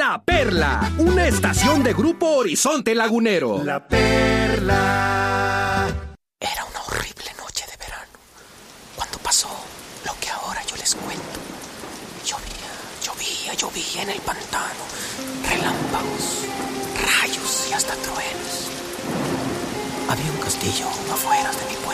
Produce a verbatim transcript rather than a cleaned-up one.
La Perla, una estación de Grupo Horizonte Lagunero. La Perla. Era una horrible noche de verano, cuando pasó lo que ahora yo les cuento. Llovía, llovía, llovía en el pantano, relámpagos, rayos y hasta truenos. Había un castillo afuera de mi pueblo.